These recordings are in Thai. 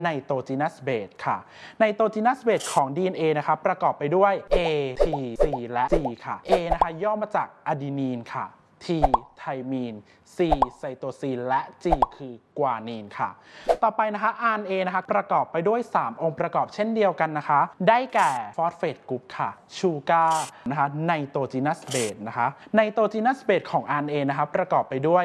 ไนโตรจีนัสเบสค่ะไนโตรจีนัสเบสของ DNA นะคะประกอบไปด้วย A T C และ G ค่ะ A นะคะย่อมาจากอะดีนีนค่ะ T ไทมีน C ไซโตซินและ G คือกวานีนค่ะต่อไปนะคะ RNA นะคะประกอบไปด้วย 3 องค์ประกอบเช่นเดียวกันนะคะได้แก่ฟอสเฟตกรุ๊ปค่ะชูการ์นะคะไนโตรจีนัสเบสนะคะไนโตรจีนัสเบสของ RNA นะคะประกอบไปด้วย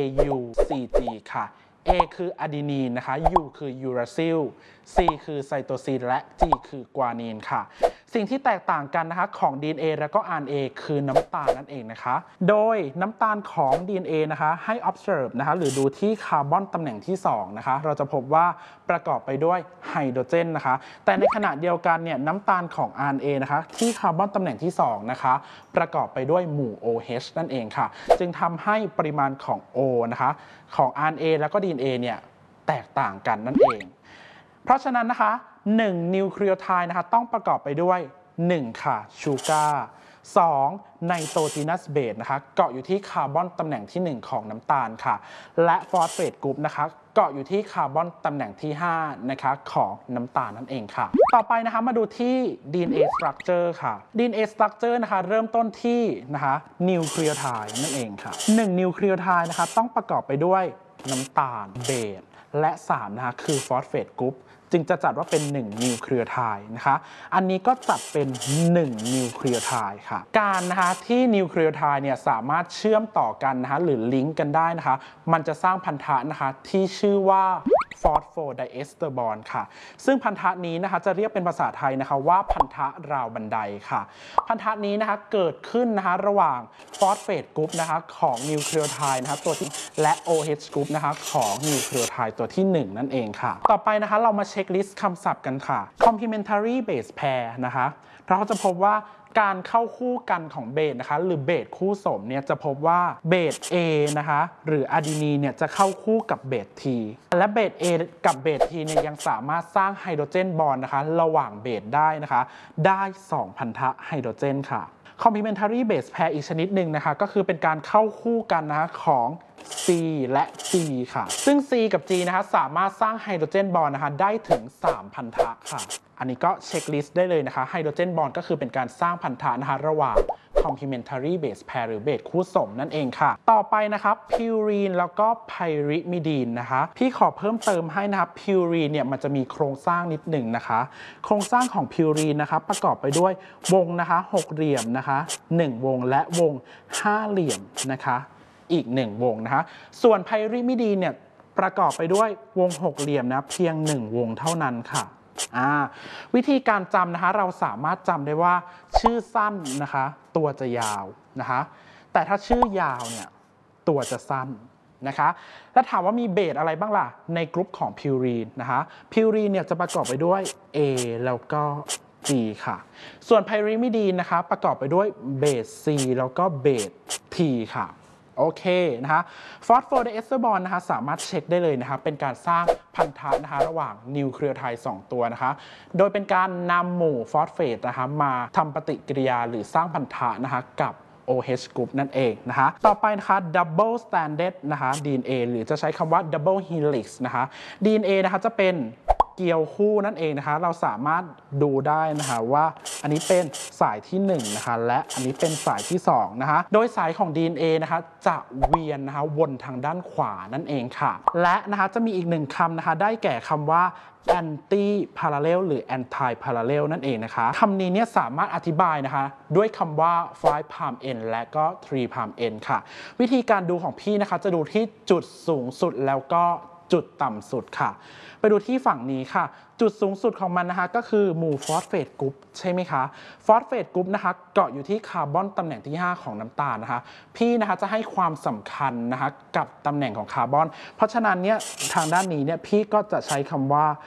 AUCG ค่ะ A คืออะดีนีนนะคะ U คือยูราซิล C คือไซโตซินและ G คือกวานีนค่ะสิ่งที่แตกต่างกันนะคะของ DNA และก็ RNA คือน้ำตาลนั่นเองนะคะโดยน้ำตาลของ DNA นะคะให้ observe นะคะหรือดูที่คาร์บอนตำแหน่งที่2นะคะเราจะพบว่าประกอบไปด้วยไฮโดรเจนนะคะแต่ในขณะเดียวกันเนี่ยน้ำตาลของ RNA นะคะที่คาร์บอนตำแหน่งที่2นะคะประกอบไปด้วยหมู่ OH นั่นเองค่ะจึงทำให้ปริมาณของ O นะคะของ RNA แล้วก็ DNA เนี่ยแตกต่างกันนั่นเองเพราะฉะนั้นนะคะ1นิวคลีโอไทด์นะคะต้องประกอบไปด้วย1ค่ะชูการ์2ไนโตรจีนัสเบสนะคะเกาะอยู่ที่คาร์บอนตำแหน่งที่1ของน้ำตาลค่ะและฟอสเฟตกรุ๊ปนะคะเกาะอยู่ที่คาร์บอนตำแหน่งที่5นะคะของน้ำตาลนั่นเองค่ะต่อไปนะคะมาดูที่ DNA structure ค่ะ DNA structure นะคะเริ่มต้นที่นะคะนิวคลีโอไทด์นั่นเองค่ะ1นิวคลีโอไทด์นะคะต้องประกอบไปด้วยน้ำตาลเบสและ3นะคะคือฟอสเฟตกรุ๊ปจึงจะจัดว่าเป็น1นิวคลีโอไทด์นะคะอันนี้ก็จัดเป็น1นิวคลีโอไทด์ค่ะการนะคะที่นิวคลีโอไทด์เนี่ยสามารถเชื่อมต่อกันนะคะหรือลิงก์กันได้นะคะมันจะสร้างพันธะนะคะที่ชื่อว่าฟอสโฟไดเอสเตอร์บอนด์ค่ะซึ่งพันธะนี้นะคะจะเรียกเป็นภาษาไทยนะคะว่าพันธะราวบันไดค่ะพันธะนี้นะคะเกิดขึ้นนะคะระหว่างฟอสเฟตกรุ๊ปนะคะของนิวคลีโอไทด์นะคะตัวที่และ OH กรุ๊ปนะคะของนิวคลีโอไทด์ตัวที่1นั่นเองค่ะต่อไปนะคะเรามาเช็คลิสต์คำศัพท์กันค่ะ complementary base pair นะคะเราจะพบว่าการเข้าคู่กันของเบสนะคะหรือเบสคู่สมเนี่ยจะพบว่าเบส A นะคะหรืออะดีนีนเนี่ยจะเข้าคู่กับเบส T และเบส A กับเบส T เนี่ยยังสามารถสร้างไฮโดรเจนบอนด์นะคะระหว่างเบสได้นะคะได้2พันธะไฮโดรเจนค่ะ complementary base pair อีกชนิดหนึ่งนะคะก็คือเป็นการเข้าคู่กันนะคะของ C และ G ค่ะซึ่ง C กับ G นะคะสามารถสร้างไฮโดรเจนบอนด์นะคะได้ถึง3พันธะค่ะอันนี้ก็เช็คลิสต์ได้เลยนะคะไฮโดรเจนบอนด์ก็คือเป็นการสร้างพันธะนะคะระหว่าง complementary base pair หรือเบสคู่สมนั่นเองค่ะต่อไปนะครับพิวรีนแล้วก็ไพริมิดีนนะคะพี่ขอเพิ่มเติมให้นะครับพิวรีนเนี่ยมันจะมีโครงสร้างนิดหนึ่งนะคะโครงสร้างของพิวรีนนะคะประกอบไปด้วยวงนะคะ6เหลี่ยมนะคะ1วงและวง5เหลี่ยมนะคะอีก1วงนะคะส่วนไพริมิดีนเนี่ยประกอบไปด้วยวง6เหลี่ยมนะเพียง1วงเท่านั้นค่ะวิธีการจำนะคะเราสามารถจำได้ว่าชื่อสั้นนะคะตัวจะยาวนะคะแต่ถ้าชื่อยาวเนี่ยตัวจะสั้นนะคะแล้วถามว่ามีเบสอะไรบ้างล่ะในกลุ่มของพิวรีนนะคะพิวรีนเนี่ยจะประกอบไปด้วย A แล้วก็ G ค่ะส่วนไพริมิดีนนะคะประกอบไปด้วยเบส C แล้วก็เบส T ค่ะโอเคนะคะฟอสโฟไดเอสเตอร์บอนด์นะคะสามารถเช็คได้เลยนะคะเป็นการสร้างพันธะนะคะระหว่างนิวคลีโอไทด์2ตัวนะคะโดยเป็นการนำหมู่ฟอสเฟตนะคะมาทำปฏิกิริยาหรือสร้างพันธะนะคะกับ OH group นั่นเองนะคะต่อไปนะคะ double stranded นะคะ DNA หรือจะใช้คำว่า double helix นะคะ DNA นะคะจะเป็นเกี่ยวคู่นั่นเองนะคะเราสามารถดูได้นะคะว่าอันนี้เป็นสายที่1นะคะและอันนี้เป็นสายที่2นะคะโดยสายของ DNA นะคะจะเวียนนะคะวนทางด้านขวานั่นเองค่ะและนะคะจะมีอีก1คำนะคะได้แก่คำว่า anti parallel หรือ anti parallel นั่นเองนะคะคำนี้เนี่ยสามารถอธิบายนะคะด้วยคำว่า 5 prime n และก็3 prime n ค่ะวิธีการดูของพี่นะคะจะดูที่จุดสูงสุดแล้วก็จุดต่ำสุดค่ะไปดูที่ฝั่งนี้ค่ะจุดสูงสุดของมันนะคะก็คือหมู่ฟอสเฟตกรุ๊ปใช่ไหมคะฟอสเฟตกรุ๊ปนะคะเกาะอยู่ที่คาร์บอนตำแหน่งที่5ของน้ำตาลนะคะพี่นะคะจะให้ความสำคัญนะคะกับตำแหน่งของคาร์บอนเพราะฉะนั้นเนี่ยทางด้านนี้เนี่ยพี่ก็จะใช้คำว่า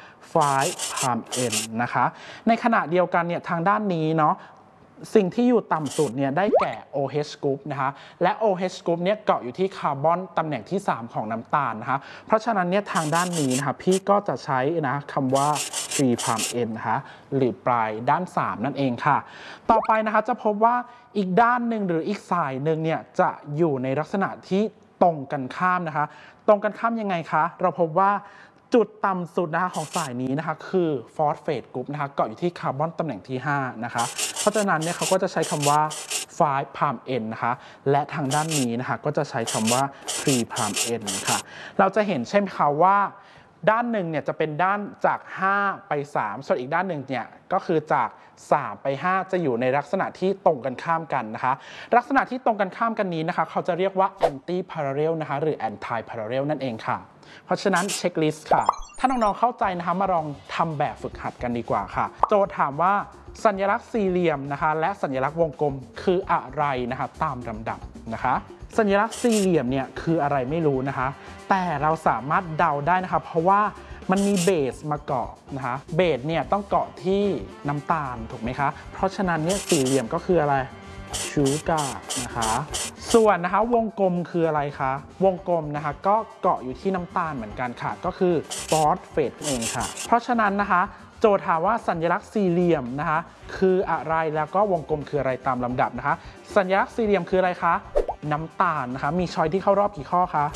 5 prime n นะคะในขณะเดียวกันเนี่ยทางด้านนี้เนาะสิ่งที่อยู่ต่ำสุดเนี่ยได้แก่ OH group นะคะและ OH group เนี่ยเกาะอยู่ที่คาร์บอนตำแหน่งที่3ของน้ำตาลนะคะเพราะฉะนั้นเนี่ยทางด้านนี้นะคะพี่ก็จะใช้นะคำว่า 3 prime n นะคะหรือปลายด้าน3นั่นเองค่ะต่อไปนะคะจะพบว่าอีกด้านหนึ่งหรืออีกสายหนึ่งเนี่ยจะอยู่ในลักษณะที่ตรงกันข้ามนะคะตรงกันข้ามยังไงคะเราพบว่าจุดต่ำสุดนะคะของสายนี้นะคะคือฟอสเฟตกรุ๊ปนะคะเกาะอยู่ที่คาร์บอนตำแหน่งที่5นะคะเพราะฉะนั้นเนี่ยเขาก็จะใช้คำว่า5 prime n นะคะและทางด้านนี้นะคะก็จะใช้คำว่า3 prime n ค่ะเราจะเห็นใช่ไหมคะว่าด้านหนึ่งเนี่ยจะเป็นด้านจาก5ไป3ส่วนอีกด้านหนึ่งเนี่ยก็คือจาก3ไป5จะอยู่ในลักษณะที่ตรงกันข้ามกันนะคะลักษณะที่ตรงกันข้ามกันนี้นะคะเขาจะเรียกว่า anti parallel นะคะหรือ anti parallel นั่นเองค่ะเพราะฉะนั้นเช็คลิสต์ค่ะถ้าน้องๆเข้าใจนะคะมาลองทำแบบฝึกหัดกันดีกว่าค่ะโจทย์ถามว่าสัญลักษณ์สี่เหลี่ยมนะคะและสัญลักษณ์วงกลมคืออะไรนะคะตามลำดับนะคะสัญลักษณ์สี่เหลี่ยมเนี่ยคืออะไรไม่รู้นะคะแต่เราสามารถเดาได้นะคะเพราะว่ามันมีเบสมาเกาะนะคะเบสเนี่ยต้องเกาะที่น้ำตาลถูกไหมคะเพราะฉะนั้นเนี่ยสี่เหลี่ยมก็คืออะไรชูการ์นะคะส่วนนะคะวงกลมคืออะไรคะวงกลมนะคะก็เกาะอยู่ที่น้ำตาลเหมือนกันค่ะก็คือฟอสเฟตเองค่ะเพราะฉะนั้นนะคะโจทย์ถามว่าสัญลักษณ์สี่เหลี่ยมนะคะคืออะไรแล้วก็วงกลมคืออะไรตามลำดับนะคะสัญลักษณ์สี่เหลี่ยมคืออะไรคะน้ำตาลนะคะมีช้อยที่เข้ารอบกี่ข้อคะ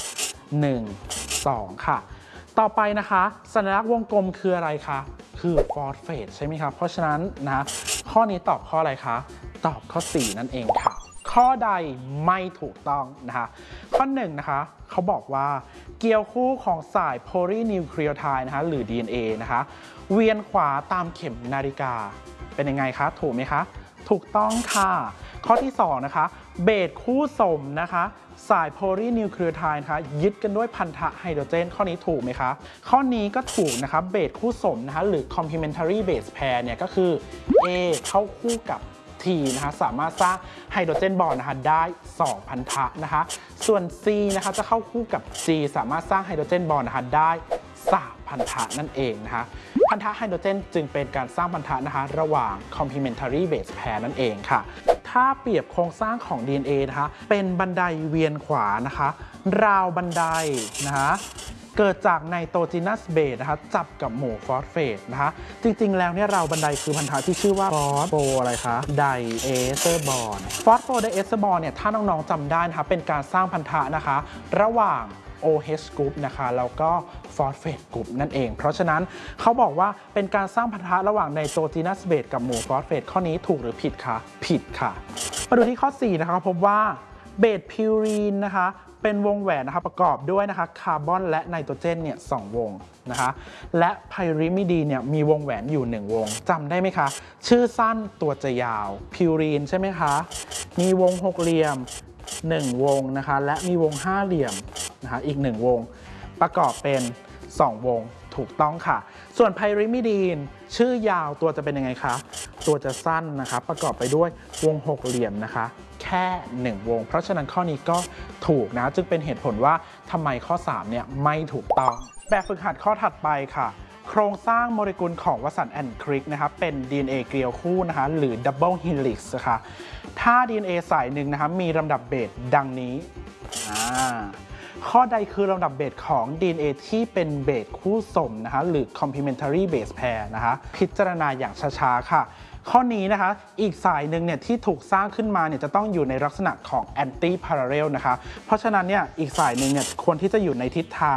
1 2ค่ะต่อไปนะคะสัญลักษณ์วงกลมคืออะไรคะคือฟอสเฟตใช่ไหมครับเพราะฉะนั้นนะข้อนี้ตอบข้ออะไรคะตอบข้อ4นั่นเองค่ะข้อใดไม่ถูกต้องนะคะข้อ1นะคะเขาบอกว่าเกลียวคู่ของสายโพลีนิวคลีโอไทด์นะคะหรือ DNA นะคะเวียนขวาตามเข็มนาฬิกาเป็นยังไงคะถูกไหมคะถูกต้องค่ะข้อที่2นะคะเบสคู่สมนะคะสายโพลีนิวคลีโอไทด์นะคะยึดกันด้วยพันธะไฮโดรเจนข้อนี้ถูกไหมคะข้อนี้ก็ถูกนะคะเบสคู่สมนะคะหรือ complementary base pair เนี่ยก็คือ A เข้าคู่กับT นะคะสามารถสร้างไฮโดรเจนบอนด์นะคะได้2พันธะนะคะส่วน C นะคะจะเข้าคู่กับ G สามารถสร้างไฮโดรเจนบอนด์นะคะได้3พันธะนั่นเองนะคะพันธะไฮโดรเจนจึงเป็นการสร้างพันธะนะคะระหว่าง complementary base pair นั่นเองค่ะถ้าเปรียบโครงสร้างของ DNA นะคะเป็นบันไดเวียนขวานะคะราวบันไดนะคะเกิดจากไนโตรจีนัสเบสนะคะจับกับหมู่ฟอสเฟตนะคะจริงๆแล้วเนี่ยราวบันไดคือพันธะที่ชื่อว่าฟอสโฟอะไรคะไดเอสเตอร์บอนด์ฟอสโฟไดเอสเตอร์บอนด์เนี่ยถ้าน้องๆจำได้นะคะเป็นการสร้างพันธะนะคะระหว่าง OH กรุ๊ปนะคะแล้วก็ฟอสเฟตกรุ๊ปนั่นเองเพราะฉะนั้นเขาบอกว่าเป็นการสร้างพันธะระหว่างไนโตรจีนัสเบสกับหมู่ฟอสเฟตข้อนี้ถูกหรือผิดคะผิดค่ะมาดูที่ข้อ4นะคะพบว่าเบสพิวรีนนะคะเป็นวงแหวนนะคะประกอบด้วยนะคะคาร์บอนและไนโตรเจนเนี่ย2วงนะคะและไพริมิดีนเนี่ยมีวงแหวนอยู่1วงจำได้ไหมคะชื่อสั้นตัวจะยาวพิวรีนใช่ไหมคะมีวง6เหลี่ยม1วงนะคะและมีวง5เหลี่ยมนะคะอีก1วงประกอบเป็น2วงถูกต้องค่ะส่วนไพริมิดีนชื่อยาวตัวจะเป็นยังไงคะตัวจะสั้นนะคะประกอบไปด้วยวง6เหลี่ยมนะคะแค่1วงเพราะฉะนั้นข้อนี้ก็ถูกนะจึงเป็นเหตุผลว่าทำไมข้อ3เนี่ยไม่ถูกต้องแบบฝึกหัดข้อถัดไปค่ะโครงสร้างโมเลกุลของวสันต์แอนด์คริกนะคะเป็น DNA เกลียวคู่นะคะหรือ Double Helix นะคะถ้า DNA สายหนึ่งนะคะมีลำดับเบสดังนี้ข้อใดคือลำดับเบสของ DNA ที่เป็นเบสคู่สมนะคะหรือ complementary base pair นะคะพิจารณาอย่างช้าๆค่ะข้อนี้นะคะอีกสายหนึ่งเนี่ยที่ถูกสร้างขึ้นมาเนี่ยจะต้องอยู่ในลักษณะของ anti parallel นะคะเพราะฉะนั้นเนี่ยอีกสายหนึ่งเนี่ยควรที่จะอยู่ในทิศทาง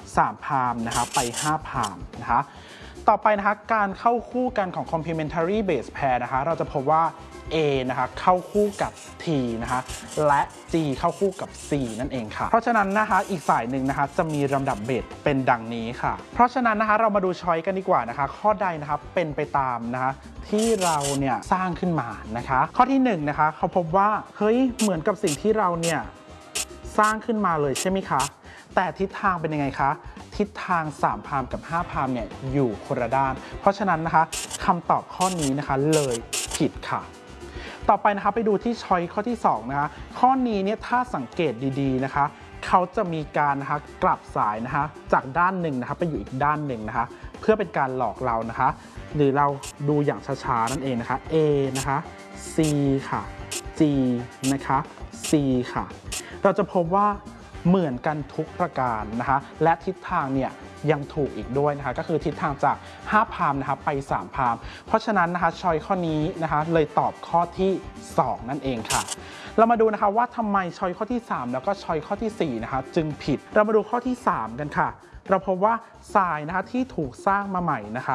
3 พามนะคะไป5 พามนะคะต่อไปนะคะการเข้าคู่กันของ complementary base pair นะคะเราจะพบว่า A นะคะเข้าคู่กับ T นะคะและ G เข้าคู่กับ C นั่นเองค่ะเพราะฉะนั้นนะคะอีกสายหนึ่งนะคะจะมีลำดับเบสเป็นดังนี้ค่ะเพราะฉะนั้นนะคะเรามาดูช้อยกันดีกว่านะคะข้อใดนะคะเป็นไปตามนะคะที่เราเนี่ยสร้างขึ้นมานะคะข้อที่1นะคะเขาพบว่าเฮ้ยเหมือนกับสิ่งที่เราเนี่ยสร้างขึ้นมาเลยใช่ไหมคะแต่ทิศทางเป็นยังไงคะทิศทาง3 พามกับ5 พามเนี่ยอยู่คนละด้านเพราะฉะนั้นนะคะคำตอบข้อนี้นะคะเลยผิดค่ะต่อไปนะคะไปดูที่ช้อยข้อที่2นะคะข้อนี้เนี่ยถ้าสังเกตดีๆนะคะเขาจะมีการนะคะกลับสายนะคะจากด้านหนึ่งนะคะไปอยู่อีกด้านหนึ่งนะคะเพื่อเป็นการหลอกเรานะคะหรือเราดูอย่างช้าๆนั่นเองนะคะ A นะคะ C ค่ะ G นะคะ C ค่ะเราจะพบว่าเหมือนกันทุกประการนะคะและทิศทางเนี่ยยังถูกอีกด้วยนะคะก็คือทิศทางจาก5 พามนะคะไป3 พามเพราะฉะนั้นนะคะช้อยข้อนี้นะคะเลยตอบข้อที่2นั่นเองค่ะเรามาดูนะคะว่าทำไมช้อยข้อที่3แล้วก็ช้อยข้อที่4นะคะจึงผิดเรามาดูข้อที่3กันค่ะเราพบว่าทรายนะคะที่ถูกสร้างมาใหม่นะคะ